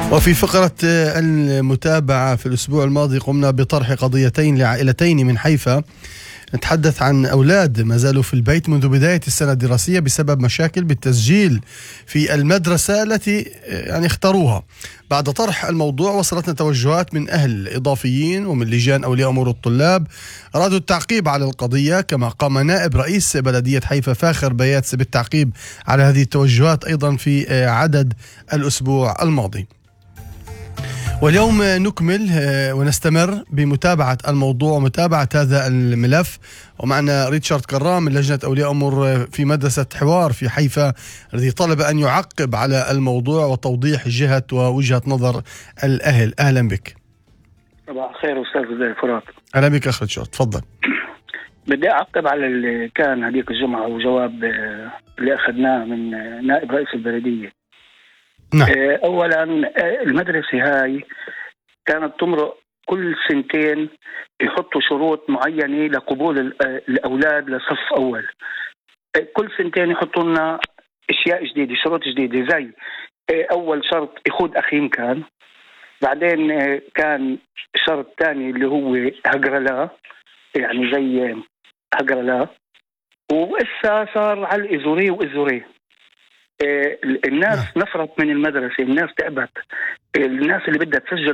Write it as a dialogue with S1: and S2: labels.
S1: وفي فقرة المتابعة في الأسبوع الماضي قمنا بطرح قضيتين لعائلتين من حيفا. نتحدث عن أولاد ما زالوا في البيت منذ بداية السنة الدراسية بسبب مشاكل بالتسجيل في المدرسة التي اختاروها. بعد طرح الموضوع وصلتنا توجهات من أهل إضافيين ومن لجان أولياء أمور الطلاب أرادوا التعقيب على القضية، كما قام نائب رئيس بلدية حيفا فاخر بياتس بالتعقيب على هذه التوجهات أيضا في عدد الأسبوع الماضي. واليوم نكمل ونستمر بمتابعة الموضوع ومتابعة هذا الملف، ومعنا ريتشارد كرام من لجنة أولياء أمور في مدرسة حوار في حيفا الذي طلب أن يعقب على الموضوع وتوضيح جهة ووجهة نظر الأهل. أهلا بك.
S2: صباح الخير أستاذ فرات.
S1: أهلا بك أخ ريتشارد، تفضل.
S2: بدي أعقب على اللي كان هذيك الجمعة وجواب اللي أخذناه من نائب رئيس البلدية.
S1: نعم.
S2: أولا المدرسة هاي كانت تمرق كل سنتين يحطوا شروط معينة لقبول الأولاد لصف أول. كل سنتين يحطوا لنا أشياء جديدة، شروط جديدة، زي أول شرط يخوض أخيم، كان بعدين كان شرط تاني اللي هو هجرلا، يعني زي هجرلا، وإسا صار على الإزوري وإزوري. الناس نفرت من المدرسة، الناس تعبت، الناس اللي بدها تسجل